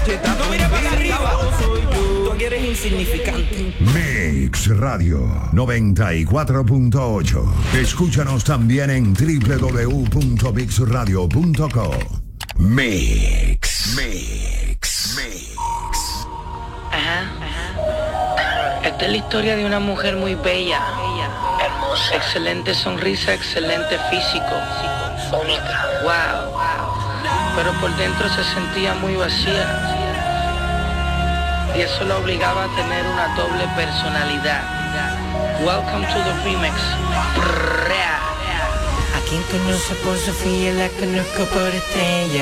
No mires para arriba. Tú eres insignificante. Mix Radio 94.8. Escúchanos también en www.mixradio.co. Mix. Ajá. Esta es la historia de una mujer muy bella, hermosa, excelente sonrisa, excelente físico, única, wow. Pero por dentro se sentía muy vacía. Y eso la obligaba a tener una doble personalidad. Welcome to the remix. A quien conoce por Sofía, la conozco por Estrella.